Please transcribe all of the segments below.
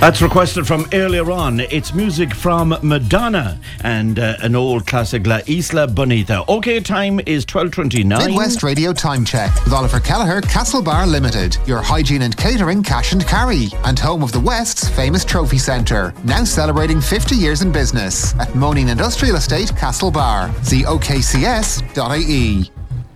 That's requested from earlier on. It's music from Madonna and an old classic, La Isla Bonita. OK, time is 12:29. Midwest Radio Time Check with Oliver Kelleher, Castlebar Limited. Your hygiene and catering cash and carry. And home of the West's famous trophy centre. Now celebrating 50 years in business. At Moaning Industrial Estate, Castlebar. See okcs.ie.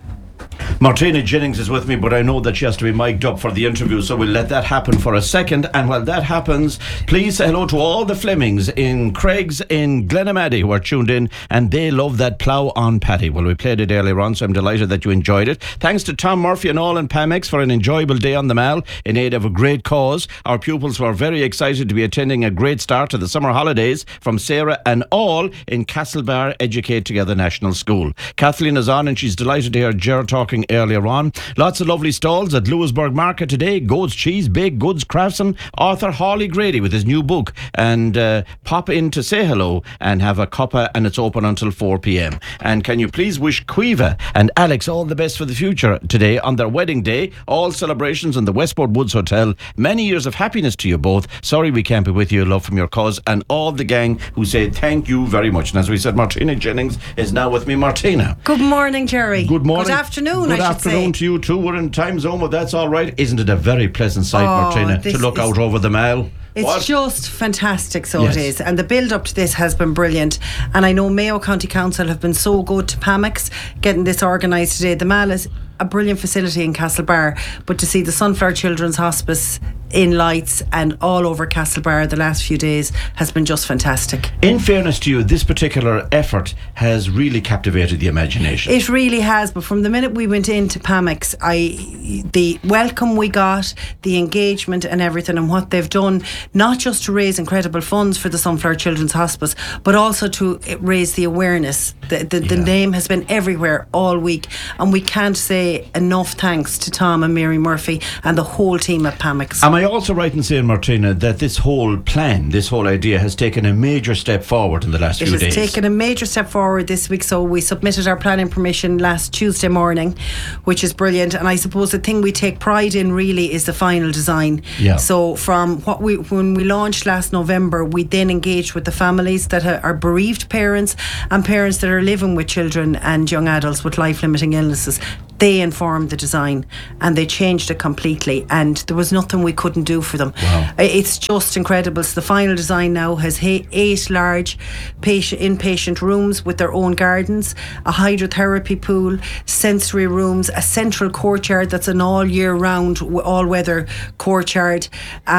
Martina Jennings is with me, but I know that she has to be mic'd up for the interview, so we'll let that happen for a second. And while that happens, please say hello to all the Flemings in Craig's in Glenamaddy who are tuned in, and they love that plough on Paddy. Well, we played it earlier on, so I'm delighted that you enjoyed it. Thanks to Tom Murphy and all in Pamex for an enjoyable day on the Mall in aid of a great cause. Our pupils were very excited to be attending a great start to the summer holidays from Sarah and all in Castlebar Educate Together National School. Kathleen is on and she's delighted to hear Ger talking earlier on. Lots of lovely stalls at Lewisburg Market today. Goat's Cheese, Baked Goods, Craftsman, author Hawley Grady with his new book. And pop in to say hello and have a cuppa, and it's open until 4 p.m. And can you please wish Quiva and Alex all the best for the future today on their wedding day. All celebrations in the Westport Woods Hotel. Many years of happiness to you both. Sorry we can't be with you. Love from your cause and all the gang who say thank you very much. And as we said, Martina Jennings is now with me. Martina. Good morning, Jerry. Good morning. Good afternoon, Good afternoon to you too. We're in time zone, but that's all right. Isn't it a very pleasant sight, Martina, to look out over the Mall? It's just fantastic, so yes. It is. And the build up to this has been brilliant. And I know Mayo County Council have been so good to Pamex getting this organised today. The Mall is a brilliant facility in Castlebar, but to see the Sunflower Children's Hospice in lights and all over Castlebar the last few days has been just fantastic. In fairness to you, this particular effort has really captivated the imagination. It really has, but from the minute we went into Pamex, the welcome we got, the engagement and everything, and what they've done, not just to raise incredible funds for the Sunflower Children's Hospice, but also to raise the awareness. The name has been everywhere all week, and we can't say enough thanks to Tom and Mary Murphy and the whole team at Pamex. Am I also right in saying, Martina, that this whole plan, this whole idea has taken a major step forward in the last few days? It has taken a major step forward this week. So we submitted our planning permission last Tuesday morning, which is brilliant. And I suppose the thing we take pride in really is the final design. Yeah. So from when we launched last November, we then engaged with the families that are bereaved parents and parents that are living with children and young adults with life-limiting illnesses. They informed the design and they changed it completely, and there was nothing we couldn't do for them. Wow. It's just incredible. So the final design now has 8 large inpatient rooms with their own gardens, a hydrotherapy pool, sensory rooms, a central courtyard that's an all year round all weather courtyard,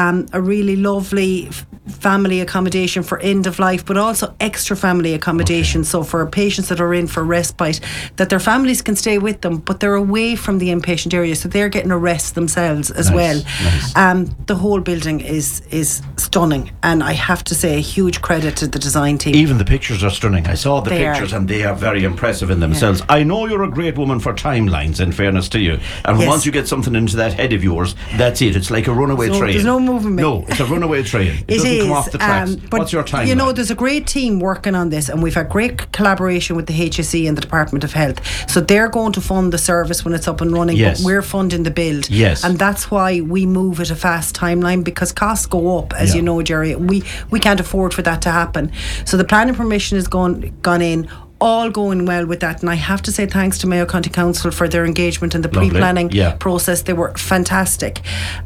a really lovely family accommodation for end of life, but also extra family accommodation. Okay. So for patients that are in for respite, that their families can stay with them, but they're away from the inpatient area, so they're getting a rest themselves as well. Nice. The whole building is stunning, and I have to say a huge credit to the design team. Even the pictures are stunning. I saw the pictures and they are very impressive in themselves. I know you're a great woman for timelines, in fairness to you, and once you get something into that head of yours, that's it. It's like a runaway train. There's no moving. No, it's a runaway train. It doesn't come off the tracks. What's your timeline? You know, there's a great team working on this, and we've had great collaboration with the HSE and the Department of Health. So they're going to fund the service when it's up and running, but we're funding the build. Yes. And that's why we move at a fast timeline, because costs go up, as you know, Jerry. We can't afford for that to happen. So the planning permission has gone in, all going well with that, and I have to say thanks to Mayo County Council for their engagement in the pre-planning process. They were fantastic.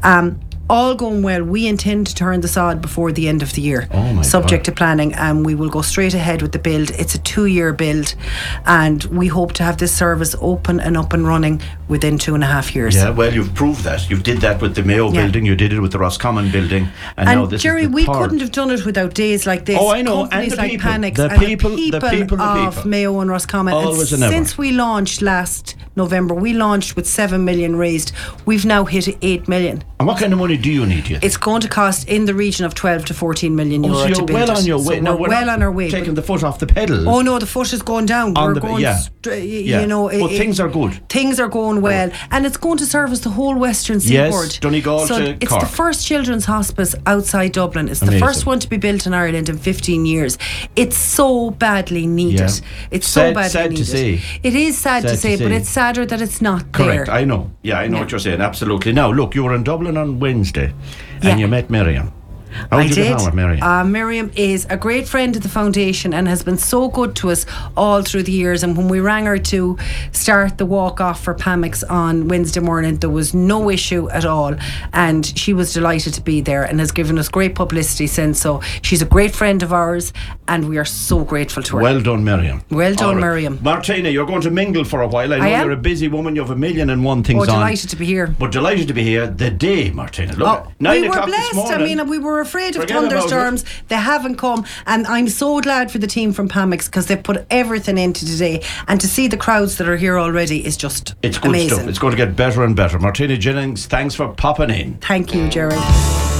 All going well. We intend to turn the sod before the end of the year, subject to planning, and we will go straight ahead with the build. It's a 2-year build, and we hope to have this service open and up and running within 2.5 years. Yeah, well, you've proved that. You did that with the Mayo building, you did it with the Roscommon building, and now this Jerry, is the we couldn't have done it without days like this. Oh, I know. Companies and the like people, Panex the people of Mayo and Roscommon. Always and and since we launched last November, we launched with 7 million raised. We've now hit 8 million. And what kind of money do you need? It's going to cost in the region of 12 to 14 million euro so to build well on your way. So now we're well on our way. Taking the foot off the pedal. Oh no, the foot is going down. We're going you know, but things are good. Things are going well, and it's going to service the whole Western Seaboard. Yes, Donegal to Cork. It's the first children's hospice outside Dublin. It's the first one to be built in Ireland in 15 years. It's so badly needed. It's so badly needed. Sad to say. It is sad to say, but it's sadder that it's not there. Correct, I know. Yeah, I know what you're saying, absolutely. Now, look, you were in Dublin on Wednesday and you met Miriam. How I did you did. get on with Miriam? Miriam is a great friend of the foundation and has been so good to us all through the years. And when we rang her to start the walk off for Pamix on Wednesday morning, there was no issue at all, and she was delighted to be there and has given us great publicity since. So she's a great friend of ours, and we are so grateful to her. Well done, Miriam. Well done, All right. Miriam. Martina, you're going to mingle for a while. I know am. you're a busy woman. You have 1,000,001 things on. Delighted to be here. But delighted to be here the day, Martina. Look, 9 we were o'clock this blessed. morning. I mean, we were afraid of Forget about thunderstorms. They haven't come, and I'm so glad for the team from Pamix because they've put everything into today. And to see the crowds that are here already is just It's good amazing. stuff. It's going to get better and better. Martina Jennings, thanks for popping in. Thank you, Jerry.